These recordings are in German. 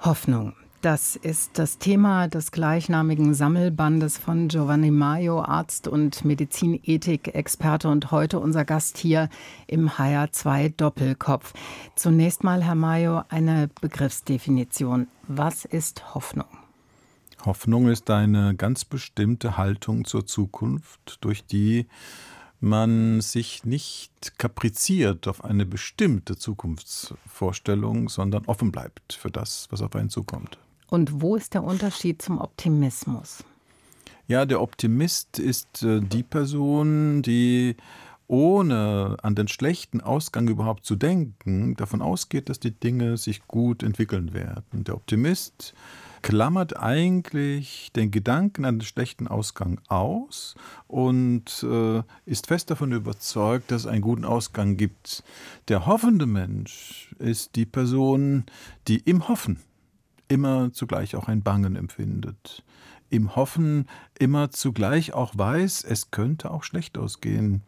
Hoffnung. Das ist das Thema des gleichnamigen Sammelbandes von Giovanni Maio, Arzt und Medizinethik-Experte und heute unser Gast hier im HR2 Doppelkopf. Zunächst mal, Herr Maio, eine Begriffsdefinition. Was ist Hoffnung? Hoffnung ist eine ganz bestimmte Haltung zur Zukunft, durch die man sich nicht kapriziert auf eine bestimmte Zukunftsvorstellung, sondern offen bleibt für das, was auf einen zukommt. Und wo ist der Unterschied zum Optimismus? Ja, der Optimist ist die Person, die ohne an den schlechten Ausgang überhaupt zu denken, davon ausgeht, dass die Dinge sich gut entwickeln werden. Der Optimist klammert eigentlich den Gedanken an den schlechten Ausgang aus und ist fest davon überzeugt, dass es einen guten Ausgang gibt. Der hoffende Mensch ist die Person, die im Hoffen immer zugleich auch ein Bangen empfindet. Im Hoffen immer zugleich auch weiß, es könnte auch schlecht ausgehen.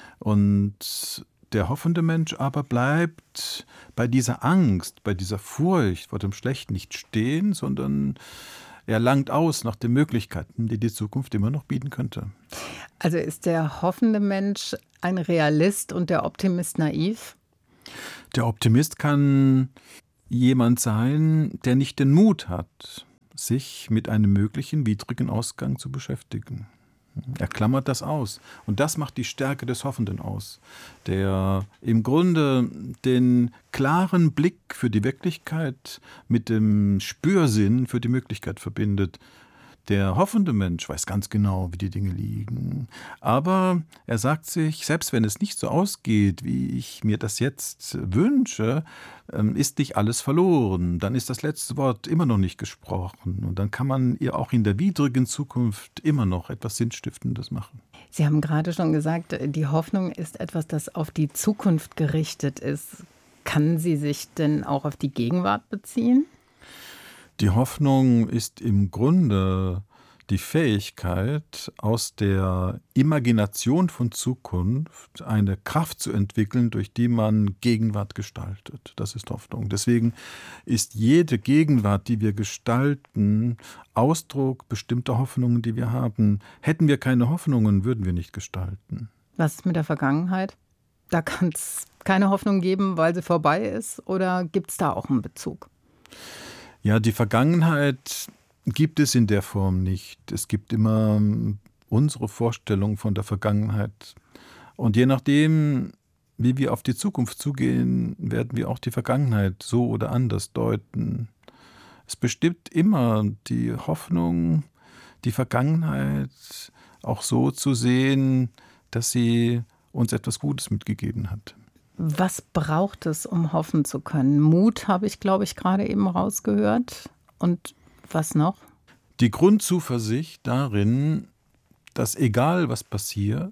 Und der hoffende Mensch aber bleibt bei dieser Angst, bei dieser Furcht vor dem Schlechten nicht stehen, sondern er langt aus nach den Möglichkeiten, die die Zukunft immer noch bieten könnte. Also ist der hoffende Mensch ein Realist und der Optimist naiv? Der Optimist kann jemand sein, der nicht den Mut hat, sich mit einem möglichen widrigen Ausgang zu beschäftigen. Er klammert das aus. Und das macht die Stärke des Hoffenden aus, der im Grunde den klaren Blick für die Wirklichkeit mit dem Spürsinn für die Möglichkeit verbindet. Der hoffende Mensch weiß ganz genau, wie die Dinge liegen. Aber er sagt sich, selbst wenn es nicht so ausgeht, wie ich mir das jetzt wünsche, ist nicht alles verloren. Dann ist das letzte Wort immer noch nicht gesprochen. Und dann kann man ihr auch in der widrigen Zukunft immer noch etwas Sinnstiftendes machen. Sie haben gerade schon gesagt, die Hoffnung ist etwas, das auf die Zukunft gerichtet ist. Kann sie sich denn auch auf die Gegenwart beziehen? Die Hoffnung ist im Grunde die Fähigkeit, aus der Imagination von Zukunft eine Kraft zu entwickeln, durch die man Gegenwart gestaltet. Das ist Hoffnung. Deswegen ist jede Gegenwart, die wir gestalten, Ausdruck bestimmter Hoffnungen, die wir haben. Hätten wir keine Hoffnungen, würden wir nicht gestalten. Was ist mit der Vergangenheit? Da kann es keine Hoffnung geben, weil sie vorbei ist? Oder gibt es da auch einen Bezug? Ja, die Vergangenheit gibt es in der Form nicht. Es gibt immer unsere Vorstellung von der Vergangenheit. Und je nachdem, wie wir auf die Zukunft zugehen, werden wir auch die Vergangenheit so oder anders deuten. Es bestimmt immer die Hoffnung, die Vergangenheit auch so zu sehen, dass sie uns etwas Gutes mitgegeben hat. Was braucht es, um hoffen zu können? Mut habe ich, glaube ich, gerade eben rausgehört. Und was noch? Die Grundzuversicht darin, dass egal was passiert,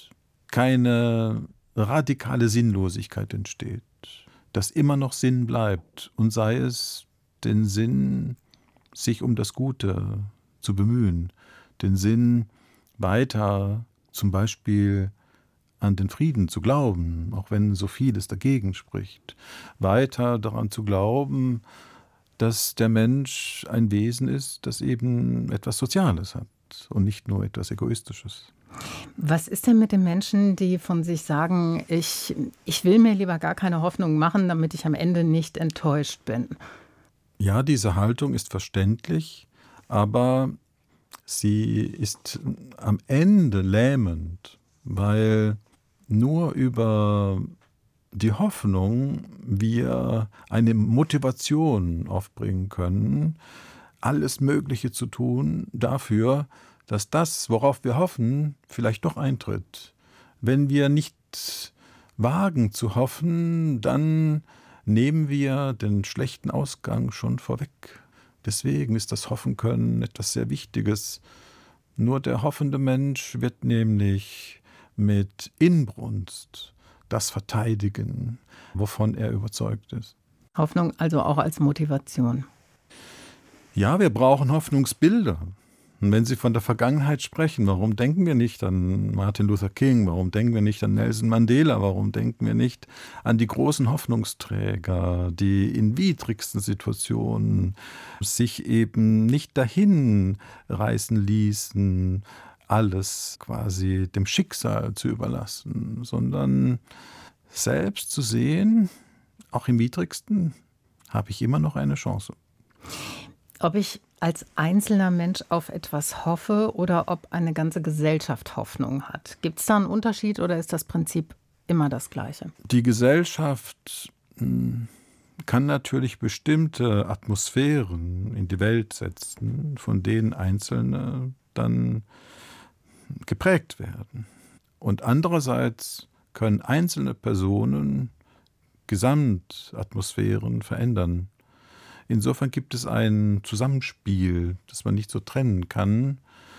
keine radikale Sinnlosigkeit entsteht. Dass immer noch Sinn bleibt. Und sei es den Sinn, sich um das Gute zu bemühen. Den Sinn, weiter zum Beispiel an den Frieden zu glauben, auch wenn so vieles dagegen spricht. Weiter daran zu glauben, dass der Mensch ein Wesen ist, das eben etwas Soziales hat und nicht nur etwas Egoistisches. Was ist denn mit den Menschen, die von sich sagen, ich will mir lieber gar keine Hoffnung machen, damit ich am Ende nicht enttäuscht bin? Ja, diese Haltung ist verständlich, aber sie ist am Ende lähmend, weil nur über die Hoffnung wir eine Motivation aufbringen können, alles Mögliche zu tun dafür, dass das, worauf wir hoffen, vielleicht doch eintritt. Wenn wir nicht wagen zu hoffen, dann nehmen wir den schlechten Ausgang schon vorweg. Deswegen ist das Hoffen können etwas sehr Wichtiges. Nur der hoffende Mensch wird nämlich mit Inbrunst das verteidigen, wovon er überzeugt ist. Hoffnung also auch als Motivation. Ja, wir brauchen Hoffnungsbilder. Und wenn Sie von der Vergangenheit sprechen, warum denken wir nicht an Martin Luther King? Warum denken wir nicht an Nelson Mandela? Warum denken wir nicht an die großen Hoffnungsträger, die in widrigsten Situationen sich eben nicht dahin reißen ließen, alles quasi dem Schicksal zu überlassen, sondern selbst zu sehen, auch im widrigsten habe ich immer noch eine Chance. Ob ich als einzelner Mensch auf etwas hoffe oder ob eine ganze Gesellschaft Hoffnung hat. Gibt es da einen Unterschied oder ist das Prinzip immer das Gleiche? Die Gesellschaft kann natürlich bestimmte Atmosphären in die Welt setzen, von denen Einzelne dann geprägt werden. Und andererseits können einzelne Personen Gesamtatmosphären verändern. Insofern gibt es ein Zusammenspiel, das man nicht so trennen kann.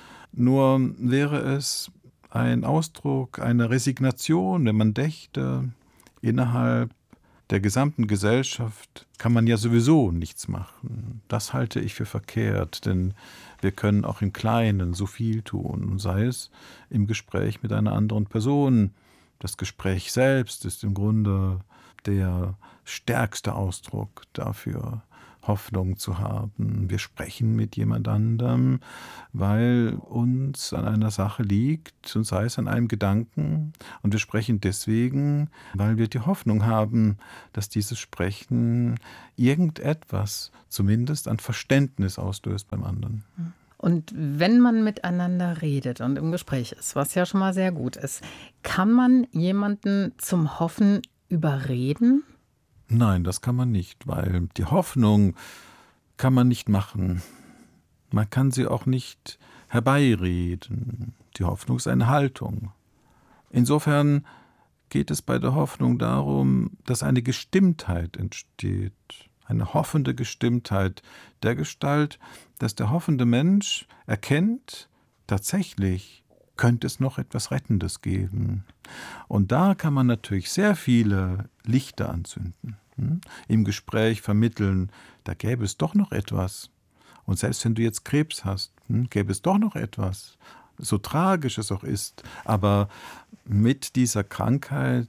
Nur wäre es ein Ausdruck einer Resignation, wenn man dächte, innerhalb der gesamten Gesellschaft kann man ja sowieso nichts machen. Das halte ich für verkehrt, denn wir können auch im Kleinen so viel tun, sei es im Gespräch mit einer anderen Person. Das Gespräch selbst ist im Grunde der stärkste Ausdruck dafür, Hoffnung zu haben. Wir sprechen mit jemand anderem, weil uns an einer Sache liegt, und sei es an einem Gedanken. Und wir sprechen deswegen, weil wir die Hoffnung haben, dass dieses Sprechen irgendetwas zumindest an Verständnis auslöst beim anderen. Und wenn man miteinander redet und im Gespräch ist, was ja schon mal sehr gut ist, kann man jemanden zum Hoffen überreden? Nein, das kann man nicht, weil die Hoffnung kann man nicht machen. Man kann sie auch nicht herbeireden. Die Hoffnung ist eine Haltung. Insofern geht es bei der Hoffnung darum, dass eine Gestimmtheit entsteht, eine hoffende Gestimmtheit der Gestalt, dass der hoffende Mensch erkennt, tatsächlich könnte es noch etwas Rettendes geben. Und da kann man natürlich sehr viele Lichter anzünden, im Gespräch vermitteln, da gäbe es doch noch etwas. Und selbst wenn du jetzt Krebs hast, gäbe es doch noch etwas, so tragisch es auch ist. Aber mit dieser Krankheit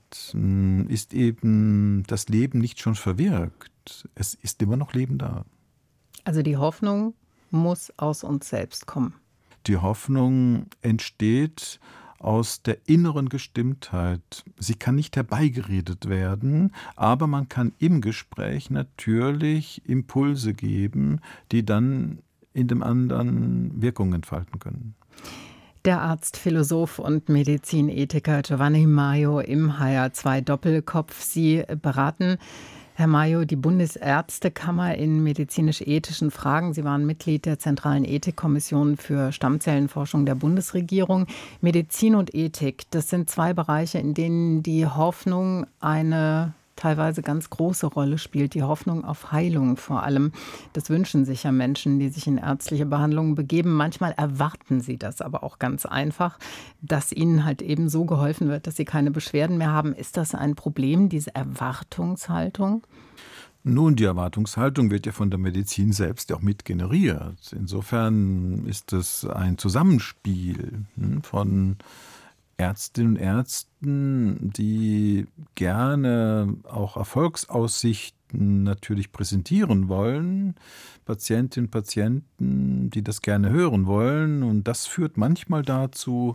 ist eben das Leben nicht schon verwirkt. Es ist immer noch Leben da. Also die Hoffnung muss aus uns selbst kommen. Die Hoffnung entsteht aus der inneren Gestimmtheit. Sie kann nicht herbeigeredet werden, aber man kann im Gespräch natürlich Impulse geben, die dann in dem anderen Wirkung entfalten können. Der Arzt, Philosoph und Medizinethiker Giovanni Maio im HR2 Doppelkopf. Sie beraten, Herr Maio, die Bundesärztekammer in medizinisch-ethischen Fragen. Sie waren Mitglied der Zentralen Ethikkommission für Stammzellenforschung der Bundesregierung. Medizin und Ethik, das sind zwei Bereiche, in denen die Hoffnung eine teilweise ganz große Rolle spielt. Die Hoffnung auf Heilung vor allem. Das wünschen sich ja Menschen, die sich in ärztliche Behandlungen begeben. Manchmal erwarten sie das aber auch ganz einfach, dass ihnen halt eben so geholfen wird, dass sie keine Beschwerden mehr haben. Ist das ein Problem, diese Erwartungshaltung? Nun, die Erwartungshaltung wird ja von der Medizin selbst auch mit generiert. Insofern ist es ein Zusammenspiel von Ärztinnen und Ärzten, die gerne auch Erfolgsaussichten natürlich präsentieren wollen, Patientinnen und Patienten, die das gerne hören wollen. Und das führt manchmal dazu,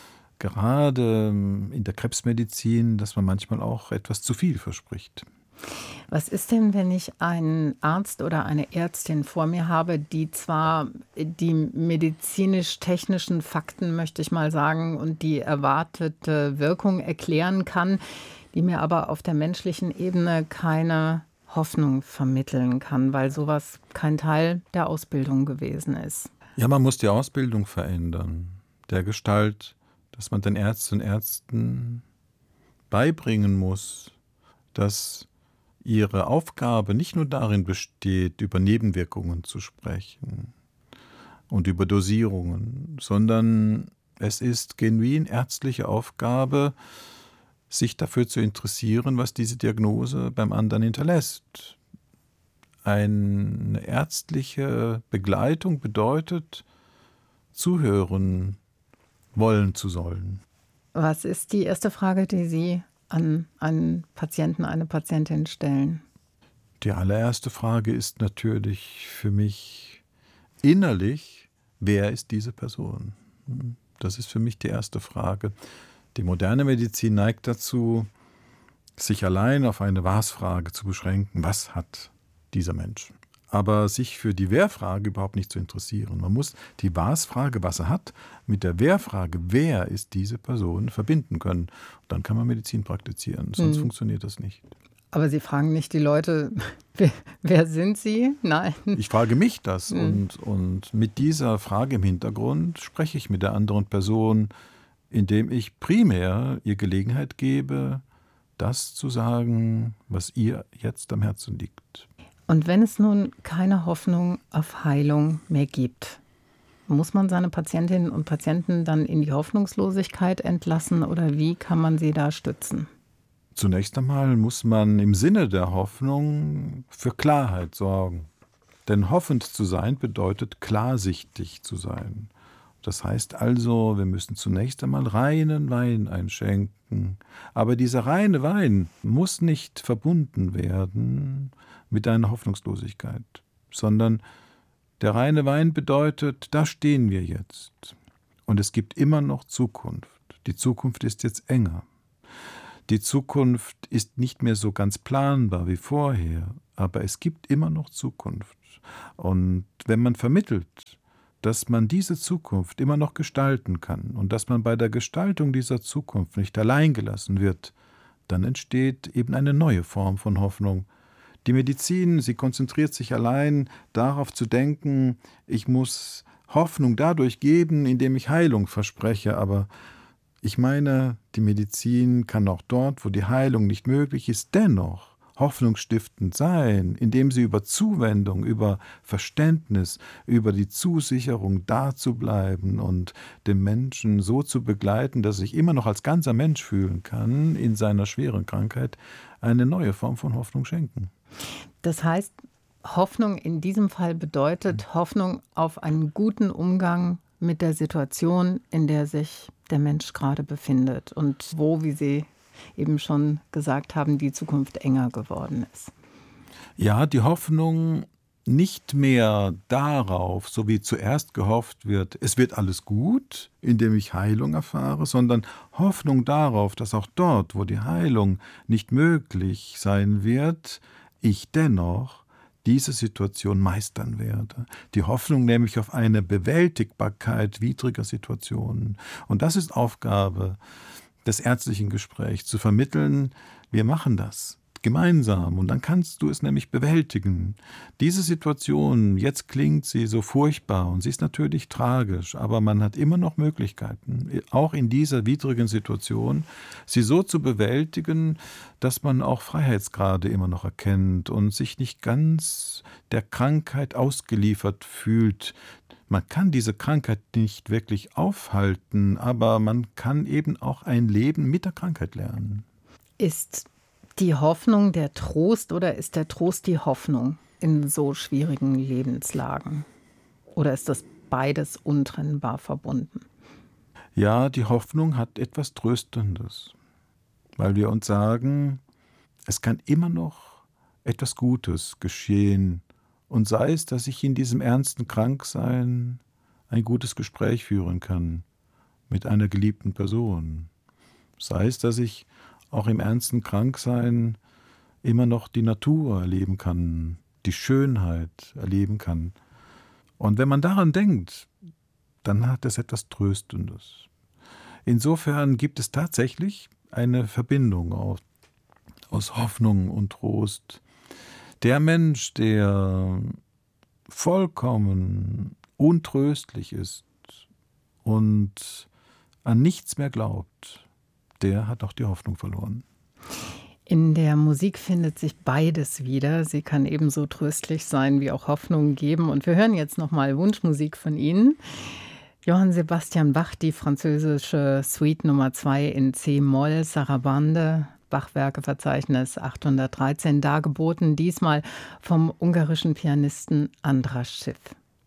gerade in der Krebsmedizin, dass man manchmal auch etwas zu viel verspricht. Was ist denn, wenn ich einen Arzt oder eine Ärztin vor mir habe, die zwar die medizinisch-technischen Fakten, möchte ich mal sagen, und die erwartete Wirkung erklären kann, die mir aber auf der menschlichen Ebene keine Hoffnung vermitteln kann, weil sowas kein Teil der Ausbildung gewesen ist? Ja, man muss die Ausbildung verändern, der Gestalt, dass man den Ärztinnen und Ärzten beibringen muss, dass ihre Aufgabe nicht nur darin besteht, über Nebenwirkungen zu sprechen und über Dosierungen, sondern es ist genuin ärztliche Aufgabe, sich dafür zu interessieren, was diese Diagnose beim anderen hinterlässt. Eine ärztliche Begleitung bedeutet, zuhören wollen zu sollen. Was ist die erste Frage, die Sie an einen Patienten, eine Patientin stellen? Die allererste Frage ist natürlich für mich innerlich, wer ist diese Person? Das ist für mich die erste Frage. Die moderne Medizin neigt dazu, sich allein auf eine Was-Frage zu beschränken. Was hat dieser Mensch? Aber sich für die Wer-Frage überhaupt nicht zu interessieren. Man muss die Was-Frage, was er hat, mit der Wer-Frage, wer ist diese Person, verbinden können. Und dann kann man Medizin praktizieren, sonst funktioniert das nicht. Aber Sie fragen nicht die Leute, wer sind Sie? Nein. Ich frage mich das und mit dieser Frage im Hintergrund spreche ich mit der anderen Person, indem ich primär ihr Gelegenheit gebe, das zu sagen, was ihr jetzt am Herzen liegt. Und wenn es nun keine Hoffnung auf Heilung mehr gibt, muss man seine Patientinnen und Patienten dann in die Hoffnungslosigkeit entlassen oder wie kann man sie da stützen? Zunächst einmal muss man im Sinne der Hoffnung für Klarheit sorgen. Denn hoffend zu sein bedeutet klarsichtig zu sein. Das heißt also, wir müssen zunächst einmal reinen Wein einschenken. Aber dieser reine Wein muss nicht verbunden werden mit einer Hoffnungslosigkeit, sondern der reine Wein bedeutet, da stehen wir jetzt. Und es gibt immer noch Zukunft. Die Zukunft ist jetzt enger. Die Zukunft ist nicht mehr so ganz planbar wie vorher, aber es gibt immer noch Zukunft. Und wenn man vermittelt, dass man diese Zukunft immer noch gestalten kann und dass man bei der Gestaltung dieser Zukunft nicht allein gelassen wird, dann entsteht eben eine neue Form von Hoffnung. Die Medizin, sie konzentriert sich allein darauf zu denken, ich muss Hoffnung dadurch geben, indem ich Heilung verspreche, aber ich meine, die Medizin kann auch dort, wo die Heilung nicht möglich ist, dennoch hoffnungsstiftend sein, indem sie über Zuwendung, über Verständnis, über die Zusicherung da zu bleiben und den Menschen so zu begleiten, dass er sich immer noch als ganzer Mensch fühlen kann, in seiner schweren Krankheit eine neue Form von Hoffnung schenken. Das heißt, Hoffnung in diesem Fall bedeutet Hoffnung auf einen guten Umgang mit der Situation, in der sich der Mensch gerade befindet und wo, wie Sie eben schon gesagt haben, die Zukunft enger geworden ist. Ja, die Hoffnung nicht mehr darauf, so wie zuerst gehofft wird, es wird alles gut, indem ich Heilung erfahre, sondern Hoffnung darauf, dass auch dort, wo die Heilung nicht möglich sein wird, ich dennoch diese Situation meistern werde. Die Hoffnung nämlich auf eine Bewältigbarkeit widriger Situationen. Und das ist Aufgabe des ärztlichen Gesprächs, zu vermitteln, wir machen das gemeinsam und dann kannst du es nämlich bewältigen. Diese Situation, jetzt klingt sie so furchtbar und sie ist natürlich tragisch, aber man hat immer noch Möglichkeiten, auch in dieser widrigen Situation, sie so zu bewältigen, dass man auch Freiheitsgrade immer noch erkennt und sich nicht ganz der Krankheit ausgeliefert fühlt. Man kann diese Krankheit nicht wirklich aufhalten, aber man kann eben auch ein Leben mit der Krankheit lernen. Ist die Hoffnung der Trost oder ist der Trost die Hoffnung in so schwierigen Lebenslagen? Oder ist das beides untrennbar verbunden? Ja, die Hoffnung hat etwas Tröstendes, weil wir uns sagen, es kann immer noch etwas Gutes geschehen. Und sei es, dass ich in diesem ernsten Kranksein ein gutes Gespräch führen kann mit einer geliebten Person. Sei es, dass ich auch im ernsten Kranksein immer noch die Natur erleben kann, die Schönheit erleben kann. Und wenn man daran denkt, dann hat es etwas Tröstendes. Insofern gibt es tatsächlich eine Verbindung aus Hoffnung und Trost. Der Mensch, der vollkommen untröstlich ist und an nichts mehr glaubt, der hat auch die Hoffnung verloren. In der Musik findet sich beides wieder. Sie kann ebenso tröstlich sein wie auch Hoffnung geben. Und wir hören jetzt nochmal Wunschmusik von Ihnen. Johann Sebastian Bach, die französische Suite Nummer 2 in C-Moll, Sarabande, Bachwerkeverzeichnis 813, dargeboten, diesmal vom ungarischen Pianisten András Schiff.